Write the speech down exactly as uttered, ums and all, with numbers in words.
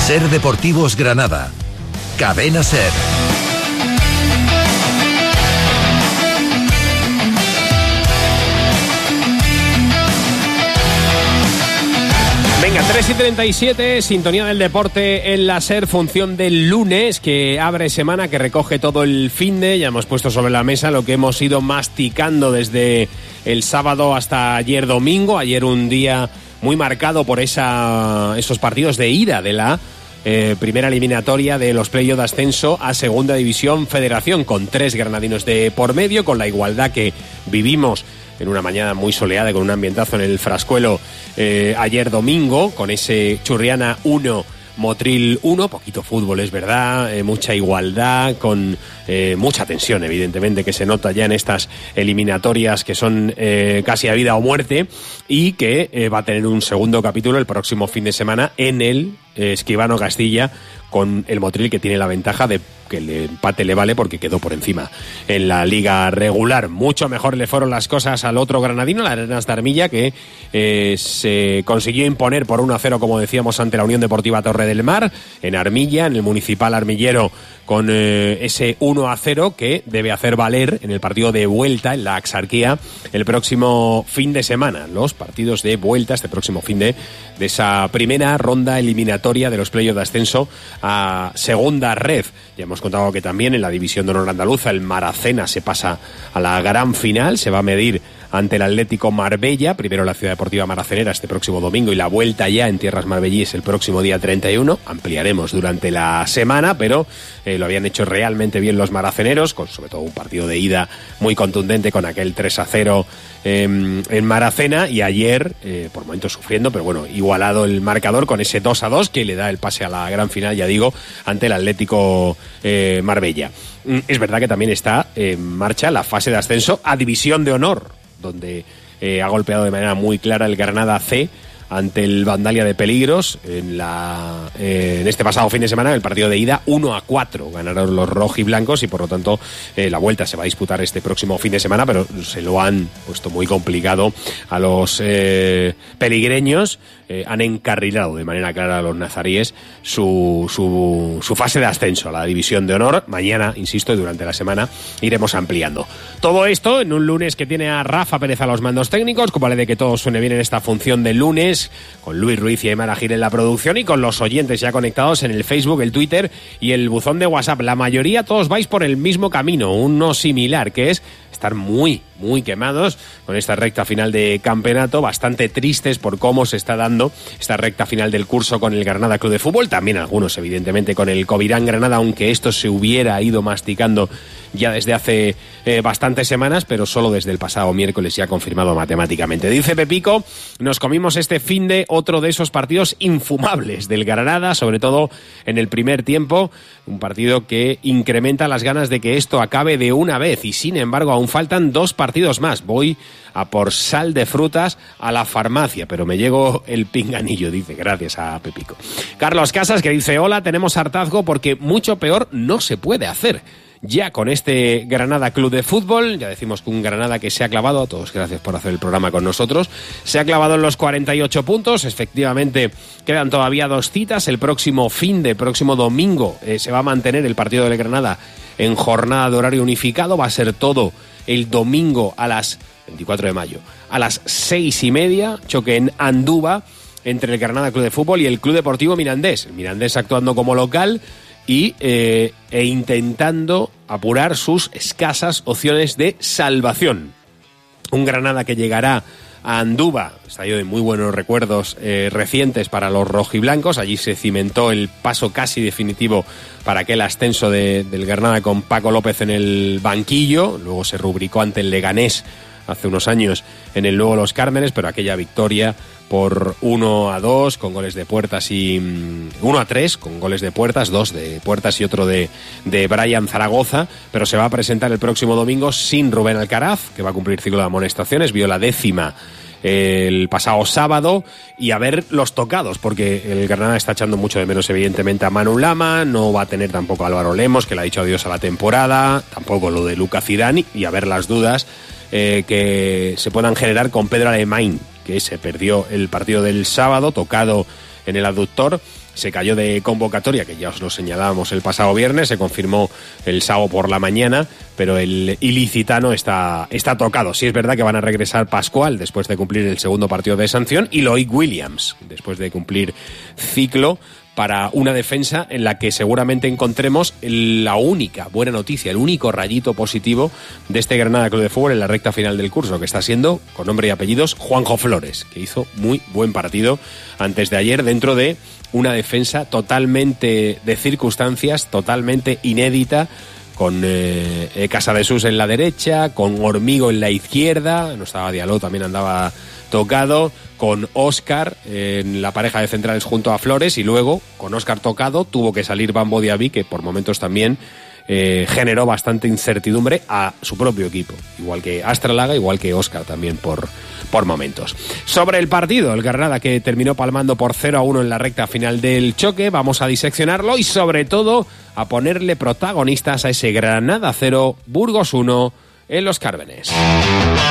Ser Deportivos Granada. Cadena Ser. Venga, tres y treinta y siete, sintonía del deporte en la SER, función del lunes, que abre semana, que recoge todo el finde. Ya hemos puesto sobre la mesa lo que hemos ido masticando desde el sábado hasta ayer domingo. Ayer un día muy marcado por esa, esos partidos de ida de la eh, primera eliminatoria de los playoffs de ascenso a Segunda División Federación, con tres granadinos de por medio, con la igualdad que vivimos en una mañana muy soleada y con un ambientazo en el Frascuelo eh, ayer domingo, con ese Churriana uno, Motril uno, poquito fútbol es verdad, eh, mucha igualdad, con eh, mucha tensión evidentemente que se nota ya en estas eliminatorias que son eh, casi a vida o muerte, y que eh, va a tener un segundo capítulo el próximo fin de semana en el eh, Escribano Castilla, con el Motril, que tiene la ventaja de que el empate le vale porque quedó por encima en la liga regular. Mucho mejor le fueron las cosas al otro granadino, la Arenas de Armilla, que eh, se consiguió imponer por uno a cero, como decíamos, ante la Unión Deportiva Torre del Mar, en Armilla, en el Municipal Armillero, con eh, ese uno a cero que debe hacer valer en el partido de vuelta en la Axarquía el próximo fin de semana. Los partidos de vuelta este próximo fin de, de esa primera ronda eliminatoria de los playoffs de ascenso a Segunda Red. Ya hemos contado que también en la División de Honor Andaluza el Maracena se pasa a la gran final, se va a medir ante el Atlético Marbella, primero la Ciudad Deportiva Maracenera este próximo domingo y la vuelta ya en tierras marbellíes el próximo día treinta y uno. Ampliaremos durante la semana, pero eh, lo habían hecho realmente bien los maraceneros, con sobre todo un partido de ida muy contundente con aquel tres a cero eh, en Maracena, y ayer, eh, por momentos sufriendo, pero bueno, igualado el marcador con ese dos a dos que le da el pase a la gran final, ya digo, ante el Atlético eh, Marbella. Es verdad que también está en marcha la fase de ascenso a División de Honor, donde eh, ha golpeado de manera muy clara el Granada C ante el Vandalia de Peligros en, la, eh, en este pasado fin de semana, el partido de ida uno a cuatro. Ganaron los rojiblancos y por lo tanto eh, la vuelta se va a disputar este próximo fin de semana, pero se lo han puesto muy complicado a los eh, peligreños. Eh, han encarrilado de manera clara a los nazaríes su, su, su fase de ascenso a la División de Honor. Mañana, insisto, y durante la semana iremos ampliando. Todo esto en un lunes que tiene a Rafa Pérez a los mandos técnicos, como vale de que todo suene bien en esta función del lunes, con Luis Ruiz y Aymar Gil en la producción, y con los oyentes ya conectados en el Facebook, el Twitter y el buzón de WhatsApp. La mayoría todos vais por el mismo camino, uno similar, que es estar muy, muy quemados con esta recta final de campeonato, bastante tristes por cómo se está dando esta recta final del curso con el Granada Club de Fútbol, también algunos evidentemente con el Covirán Granada, aunque esto se hubiera ido masticando ya desde hace eh, bastantes semanas, pero solo desde el pasado miércoles ya confirmado matemáticamente. Dice Pepico, nos comimos este finde otro de esos partidos infumables del Granada, sobre todo en el primer tiempo, un partido que incrementa las ganas de que esto acabe de una vez, y sin embargo aún faltan dos partidos más. Voy a por sal de frutas a la farmacia, pero me llegó el pinganillo, dice, gracias a Pepico. Carlos Casas, que dice, hola, tenemos hartazgo porque mucho peor no se puede hacer. Ya con este Granada Club de Fútbol, ya decimos que un Granada que se ha clavado, a todos gracias por hacer el programa con nosotros, se ha clavado en los cuarenta y ocho puntos, efectivamente quedan todavía dos citas, el próximo fin de, próximo domingo eh, se va a mantener el partido del Granada en jornada de horario unificado, va a ser todo el domingo a las veinticuatro de mayo, a las seis y media, choque en Andúba entre el Granada Club de Fútbol y el Club Deportivo Mirandés, el Mirandés actuando como local y eh, e intentando apurar sus escasas opciones de salvación. Un Granada que llegará a Andúba, estadio de muy buenos recuerdos eh, recientes para los rojiblancos. Allí se cimentó el paso casi definitivo para aquel ascenso de, del Granada con Paco López en el banquillo. Luego se rubricó ante el Leganés hace unos años en el nuevo Los Cármenes, pero aquella victoria por uno a dos con goles de Puertas y uno a tres con goles de Puertas, dos de Puertas y otro de, de Brian Zaragoza, pero se va a presentar el próximo domingo sin Rubén Alcaraz, que va a cumplir ciclo de amonestaciones, vio la décima el pasado sábado, y a ver los tocados, porque el Granada está echando mucho de menos evidentemente a Manu Lama, no va a tener tampoco a Álvaro Lemos, que le ha dicho adiós a la temporada, tampoco lo de Luca Zidane, y a ver las dudas eh, que se puedan generar con Pedro Alemán, que se perdió el partido del sábado, tocado en el aductor, se cayó de convocatoria, que ya os lo señalábamos el pasado viernes, se confirmó el sábado por la mañana, pero el ilicitano está, está tocado. Sí es verdad que van a regresar Pascual después de cumplir el segundo partido de sanción y Loic Williams después de cumplir ciclo, para una defensa en la que seguramente encontremos la única buena noticia, el único rayito positivo de este Granada Club de Fútbol en la recta final del curso, que está siendo, con nombre y apellidos, Juanjo Flores, que hizo muy buen partido antes de ayer dentro de una defensa totalmente de circunstancias, totalmente inédita, con eh, Casadesús en la derecha, con Hormigo en la izquierda, no estaba Diallo, también andaba tocado, con Óscar en la pareja de centrales junto a Flores, y luego con Óscar tocado tuvo que salir Bambo Diaby, que por momentos también eh, generó bastante incertidumbre a su propio equipo, igual que Astralaga, igual que Óscar también por, por momentos. Sobre el partido, el Granada que terminó palmando por cero a uno en la recta final del choque, vamos a diseccionarlo y sobre todo a ponerle protagonistas a ese Granada cero, Burgos uno en Los Cármenes.